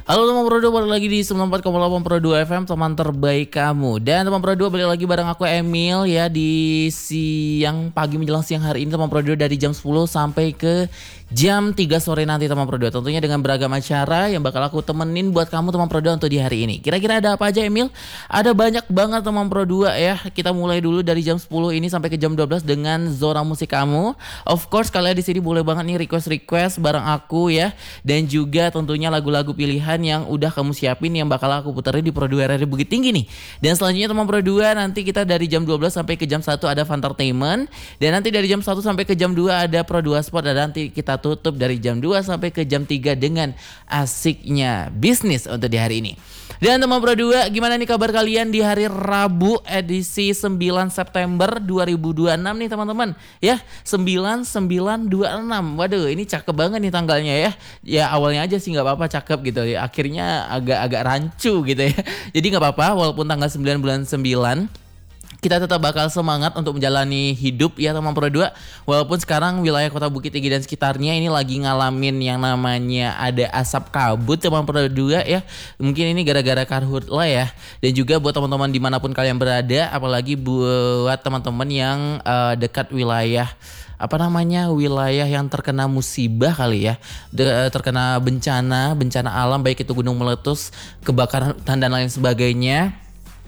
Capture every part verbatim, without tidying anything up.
Halo teman Pro dua, balik lagi di sembilan puluh empat koma delapan Pro dua F M, teman terbaik kamu. Dan teman Pro dua balik lagi bareng aku Emil ya di siang pagi menjelang siang hari ini teman Pro dua dari jam sepuluh sampai ke jam tiga sore nanti teman Pro dua. Tentunya dengan beragam acara yang bakal aku temenin buat kamu teman Pro dua untuk di hari ini. Kira-kira ada apa aja Emil? Ada banyak banget teman Pro dua ya. Kita mulai dulu dari jam sepuluh ini sampai ke jam dua belas dengan zona musik kamu. Of course kalian di sini boleh banget nih request-request bareng aku ya. Dan juga tentunya lagu-lagu pilihan yang udah kamu siapin yang bakal aku puterin di Pro dua R R Bukit Tinggi nih. Dan selanjutnya teman Pro dua nanti kita dari jam dua belas sampai ke jam satu ada Fantertainment. Dan nanti dari jam satu sampai ke jam dua ada Pro dua Sport. Dan nanti kita tutup dari jam dua sampai ke jam tiga dengan asiknya bisnis untuk di hari ini. Dan teman Pro dua, gimana nih kabar kalian di hari Rabu edisi sembilan September dua ribu dua puluh enam nih teman-teman. Ya, sembilan sembilan dua enam. Waduh, ini cakep banget nih tanggalnya ya. Ya awalnya aja sih nggak apa-apa cakep gitu ya. Akhirnya agak-agak rancu gitu ya. Jadi nggak apa-apa walaupun tanggal sembilan bulan sembilan. Kita tetap bakal semangat untuk menjalani hidup ya teman Pro dua. Walaupun sekarang wilayah Kota Bukit Tinggi dan sekitarnya ini lagi ngalamin yang namanya ada asap kabut teman Pro dua ya. Mungkin ini gara-gara karhutla ya. Dan juga buat teman-teman dimanapun kalian berada, apalagi buat teman-teman yang uh, dekat wilayah apa namanya wilayah yang terkena musibah kali ya, De, terkena bencana bencana alam baik itu gunung meletus, kebakaran hutan dan lain sebagainya.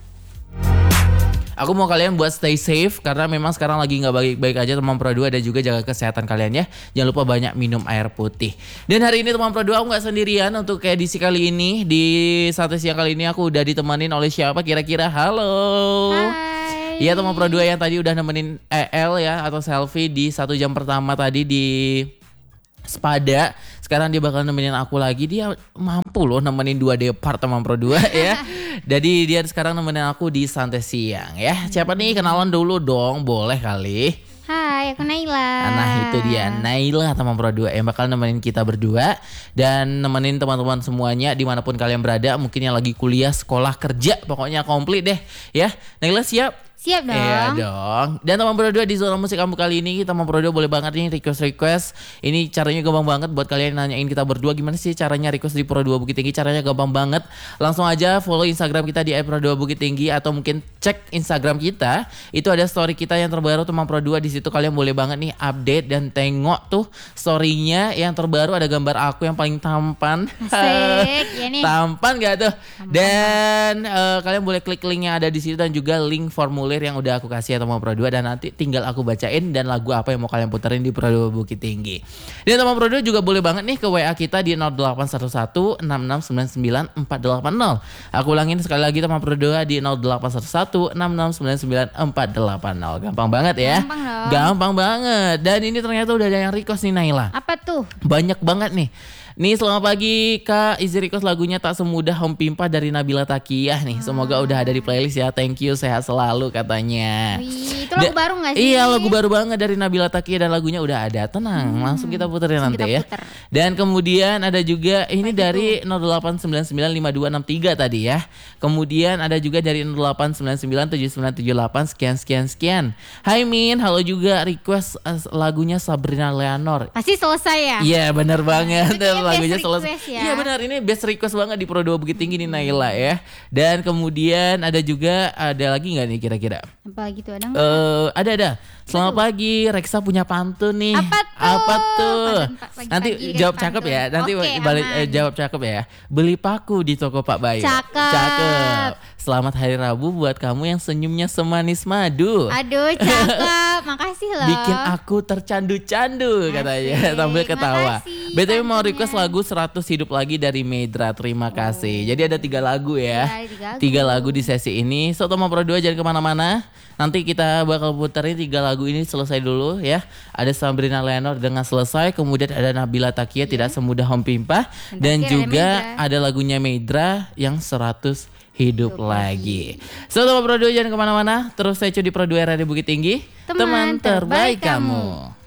Aku mau kalian buat stay safe karena memang sekarang lagi gak baik-baik aja teman Pro dua, dan juga jaga kesehatan kalian ya. Jangan lupa banyak minum air putih. Dan hari ini teman Pro dua aku gak sendirian untuk edisi kali ini. Di satu siang kali ini aku udah ditemenin oleh siapa kira-kira? Halo. Hai. Iya teman Pro dua yang tadi udah nemenin E L ya atau selfie di satu jam pertama tadi di Spada. Sekarang dia bakal nemenin aku lagi. Dia mampu loh nemenin dua depart teman Pro dua ya. Jadi dia sekarang nemenin aku di santai siang ya. Siapa nih? Kenalan dulu dong, boleh kali. Hai, aku Naila. Nah itu dia Naila teman Pro dua yang bakal nemenin kita berdua. Dan nemenin teman-teman semuanya dimanapun kalian berada. Mungkin yang lagi kuliah, sekolah, kerja, pokoknya komplit deh ya. Naila siap? Siap dong. Iya dong. Dan teman Pro dua di zona musik kamu kali ini, teman Pro dua boleh banget nih request-request. Ini caranya gampang banget buat kalian nanyain kita berdua gimana sih caranya request di Pro dua Bukit Tinggi. Caranya gampang banget. Langsung aja follow Instagram kita di et pro dua bukit tinggi atau mungkin cek Instagram kita. Itu ada story kita yang terbaru teman Pro dua. Di situ kalian boleh banget nih update dan tengok tuh story-nya yang terbaru, ada gambar aku yang paling tampan. Asik, ya nih. Tampan gak tuh? Tampan. Dan uh, kalian boleh klik link yang ada di situ dan juga link formulir yang udah aku kasih ya teman Pro dua, dan nanti tinggal aku bacain dan lagu apa yang mau kalian puterin di Pro dua Bukit Tinggi. Dan teman Pro dua juga boleh banget nih ke W A kita di nol delapan satu satu enam enam sembilan sembilan empat delapan nol. Aku ulangin sekali lagi teman Pro dua di nol delapan satu satu enam enam sembilan sembilan empat delapan nol. Gampang banget ya. Gampang dong. Gampang banget. Dan ini ternyata udah ada yang request nih Naila. Apa tuh? Banyak banget nih. Nih selamat pagi Kak, isi request lagunya Tak Semudah Home Pimpa dari Nabila Takiyah nih. Semoga udah ada di playlist ya. Thank you, sehat selalu katanya. Wih, itu lagu Da- baru gak sih? Iya lagu baru banget dari Nabila Takiyah dan lagunya udah ada. Tenang, hmm. langsung kita puterin Langsung nanti kita ya. puter. Dan kemudian ada juga ini Apa dari nol delapan sembilan sembilan lima dua enam tiga tadi ya. Kemudian ada juga dari nol delapan sembilan sembilan tujuh sembilan tujuh delapan sekian sekian sekian. Hai Min, halo juga request uh, lagunya Sabrina Leonor. Pasti selesai ya? Iya yeah, benar banget. Itu kayaknya Lagunya best selesai. request ya. Iya benar, ini best request banget di Pro dua Bukit Tinggi nih Naila ya. Dan kemudian ada juga, ada lagi nggak nih kira-kira? Apa gitu ada nggak? Eh ada ada. Selamat pagi, Reksa punya pantun nih. Apa tuh? Apa tuh? Pantun pa- pagi-pagi Nanti dari jawab pantun. cakep ya. Nanti Oke, balik aman. eh, jawab cakep ya. Beli paku di toko Pak Bayu. Cakep. Cakep. Selamat hari Rabu buat kamu yang senyumnya semanis madu. Aduh, cakep. Makasih loh. Bikin aku tercandu-candu katanya Asik. sambil ketawa. Makasih B T W mau pantunnya. request lagu seratus Hidup Lagi dari Medra. Terima kasih. Jadi ada tiga lagu ya. Iya, ada tiga lagu. Tiga lagu di sesi ini. So teman Pro dua jangan kemana-mana. Nanti kita bakal puterin tiga lagu ini selesai dulu ya. Ada Sabrina Leonor dengan Selesai. Kemudian ada Nabila Takiyah Tidak Semudah Home Pimpa. Dan Dan terakhir ada juga Medra. ada lagunya Medra yang seratus Hidup Lagi. So teman Pro dua jangan kemana-mana. Terus saya di Pro dua R R Bukit Tinggi. Teman terbaik kamu. kamu.